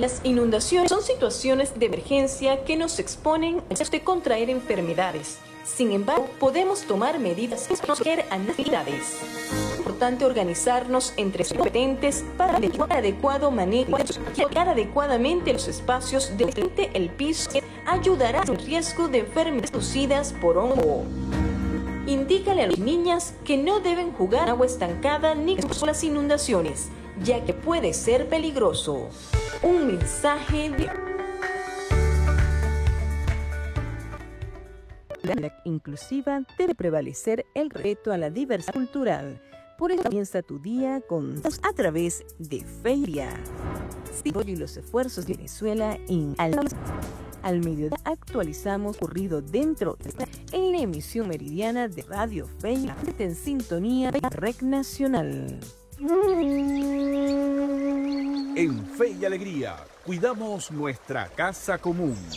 Las inundaciones son situaciones de emergencia que nos exponen a riesgo de contraer enfermedades. Sin embargo, podemos tomar medidas para proteger a las comunidades. Es importante organizarnos entre competentes para el adecuado manejo y aplicar adecuadamente los espacios de el piso que ayudará a reducir el riesgo de enfermedades producidas por hongo. Indícale a las niñas que no deben jugar en agua estancada ni con las inundaciones, ya que puede ser peligroso. Un mensaje de... La inclusiva debe prevalecer el respeto a la diversidad cultural. Por eso comienza tu día a través de Feria. Y los esfuerzos de Venezuela al mediodía actualizamos ocurrido dentro en la emisión meridiana de Radio Feria en sintonía de la Red Nacional. En Fe y Alegría, cuidamos nuestra casa común.